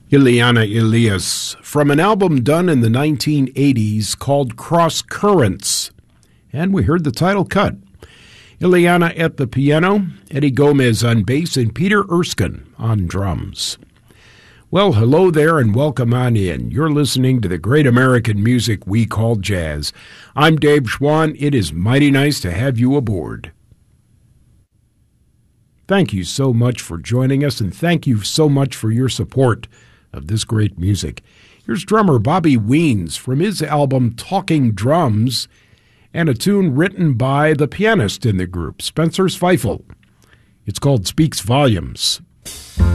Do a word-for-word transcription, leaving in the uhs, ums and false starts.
Ileana Elias, from an album done in the nineteen eighties called Cross Currents, and we heard the title cut. Ileana at the piano, Eddie Gomez on bass, and Peter Erskine on drums. Well, hello there and welcome on in. You're listening to the great American music we call jazz. I'm Dave Schwann. It is mighty nice to have you aboard. Thank you so much for joining us, and thank you so much for your support of this great music. Here's drummer Bobby Weens from his album Talking Drums, and a tune written by the pianist in the group, Spencer Zweifel. It's called Speaks Volumes.